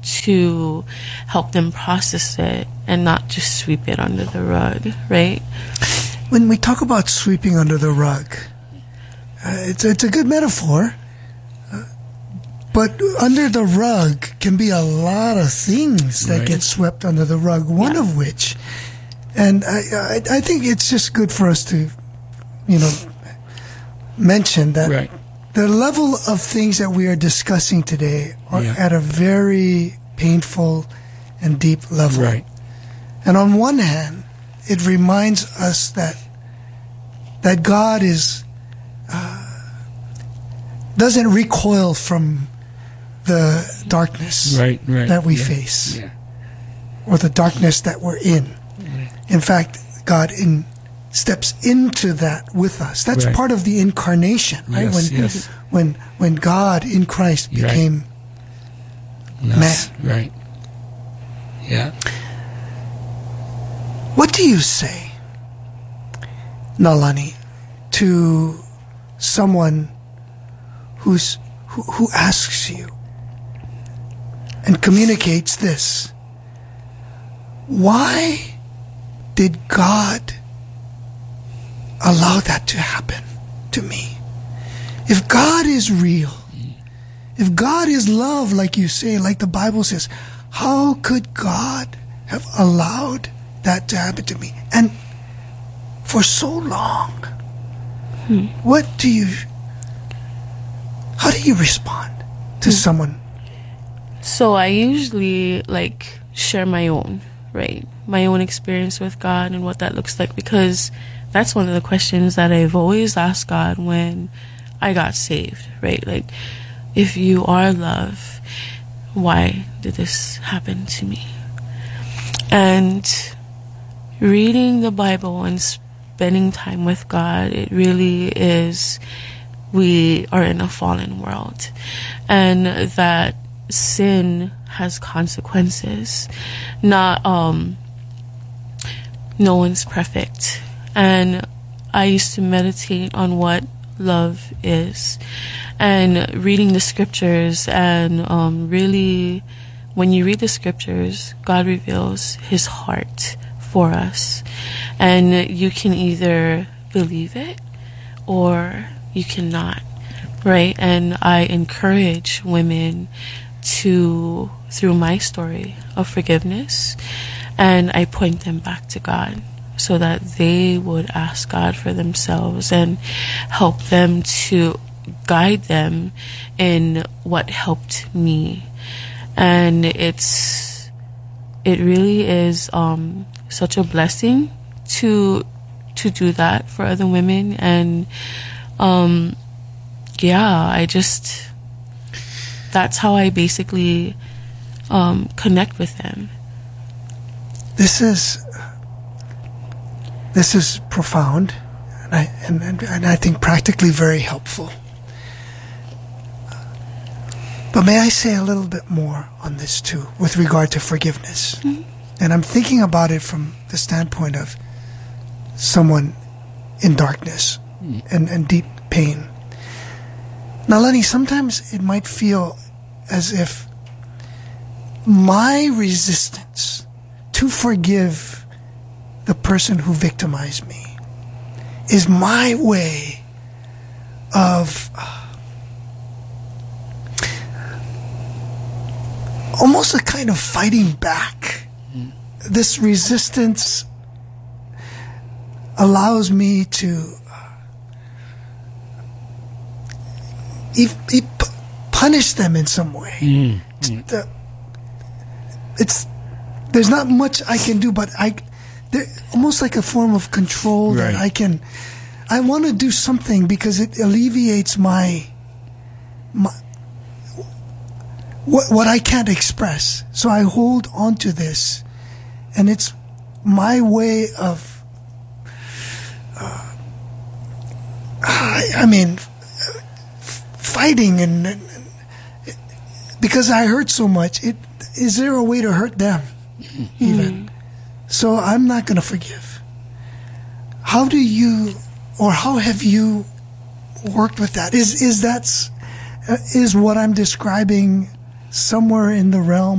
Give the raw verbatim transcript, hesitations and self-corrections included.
to help them process it and not just sweep it under the rug, right? When we talk about sweeping under the rug, uh, it's, it's a good metaphor. Uh, but under the rug can be a lot of things that Right. get swept under the rug, one Yeah. of which, and I, I, I think it's just good for us to, you know, mention that Right. the level of things that we are discussing today are Yeah. at a very painful and deep level. Right. And on one hand, it reminds us that that God is uh, doesn't recoil from the darkness Right. Right. that we yeah. face Yeah. or the darkness that we're in. In fact, God in steps into that with us. That's Right. part of the incarnation, right? Yes, when yes. when when God in Christ Right. became Yes, man. Right. Yeah. What do you say, Nalani, to someone who's who, who asks you and communicates this? Why did God allow that to happen to me? If God is real, if God is love, like you say, like the Bible says, how could God have allowed that to happen to me? And for so long, Hmm. what do you, how do you respond to someone? So I usually like share my own, right? My own experience with God and what that looks like, because that's one of the questions that I've always asked God when I got saved, right? Like, if you are love, why did this happen to me? And reading the Bible and spending time with God, it really is, we are in a fallen world, and that sin has consequences. Not, um, no one's perfect. And I used to meditate on what love is, and reading the scriptures, and um, really, when you read the scriptures, God reveals his heart for us, and you can either believe it or you cannot, right? And I encourage women to, through my story of forgiveness, and I point them back to God so that they would ask God for themselves and help them to guide them in what helped me. And it's, it really is um, such a blessing to to do that for other women. And um, yeah, I just, that's how I basically um, connect with them. This is this is profound, and I and, and, and I think practically very helpful. But may I say a little bit more on this too, with regard to forgiveness? Mm-hmm. And I'm thinking about it from the standpoint of someone in darkness mm. and, and deep pain. Now, Lenny, sometimes it might feel as if my resistance to forgive the person who victimized me is my way of uh, almost a kind of fighting back. Mm. This resistance allows me to uh, e- e- punish them in some way. Mm. Mm. The, it's there's not much I can do, but I there almost like a form of control right. that I can. I want to do something because it alleviates my my what what I can't express. So I hold on to this, and it's my way of. Uh, I, I mean, f- fighting and, and because I hurt so much. It is there a way to hurt them, even? Mm. So I'm not going to forgive. How do you, or how have you worked with that? Is is that uh, is what I'm describing somewhere in the realm